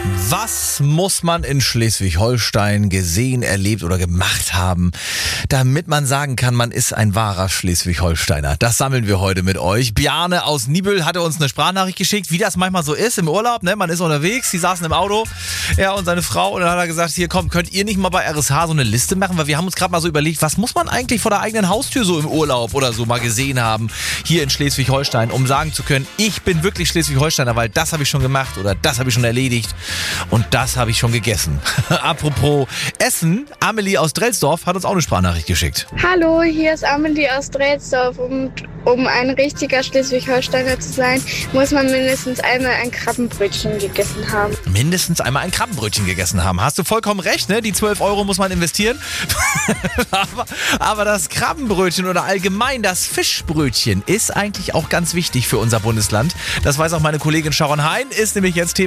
Was muss man in Schleswig-Holstein gesehen, erlebt oder gemacht haben, damit man sagen kann, man ist ein wahrer Schleswig-Holsteiner? Das sammeln wir heute mit euch. Bjarne aus Niebüll hatte uns eine Sprachnachricht geschickt, wie das manchmal so ist im Urlaub. Ne? Man ist unterwegs, die saßen im Auto, er und seine Frau. Und dann hat er gesagt, hier komm, könnt ihr nicht mal bei RSH so eine Liste machen? Weil wir haben uns gerade mal so überlegt, was muss man eigentlich vor der eigenen Haustür so im Urlaub oder so mal gesehen haben, hier in Schleswig-Holstein, um sagen zu können, ich bin wirklich Schleswig-Holsteiner, weil das habe ich schon gemacht oder das habe ich schon erledigt. Und das habe ich schon gegessen. Apropos Essen, Amelie aus Drelsdorf hat uns auch eine Sprachnachricht geschickt. Hallo, hier ist Amelie aus Drelsdorf und um ein richtiger Schleswig-Holsteiner zu sein, muss man mindestens einmal ein Krabbenbrötchen gegessen haben. Mindestens einmal ein Krabbenbrötchen gegessen haben. Hast du vollkommen recht, ne? Die 12 Euro muss man investieren. aber das Krabbenbrötchen oder allgemein das Fischbrötchen ist eigentlich auch ganz wichtig für unser Bundesland. Das weiß auch meine Kollegin Sharon Hein, ist nämlich jetzt Thema